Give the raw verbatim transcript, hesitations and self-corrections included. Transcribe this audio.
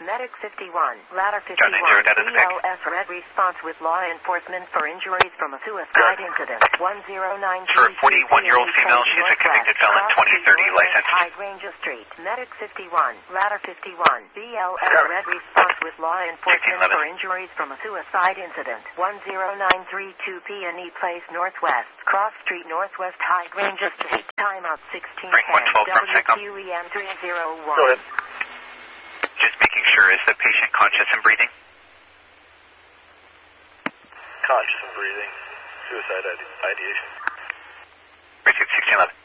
Medic fifty-one, Ladder fifty-one, B L S red response with law enforcement for injuries from a suicide incident. one zero nine For a forty-one-year-old female, she's a convicted felon, twenty thirty license. High Ranger Street, Medic fifty-one, Ladder fifty-one, B L S red response with law enforcement for injuries from a suicide incident. one zero nine three two P and E Place Northwest, Cross Street Northwest, High Ranger Street. Timeout sixteen ten, W Q E M three zero one. Go ahead. Just making sure, is the patient conscious and breathing? Conscious and breathing. Suicide ide ideation. Pursuit sixteen eleven.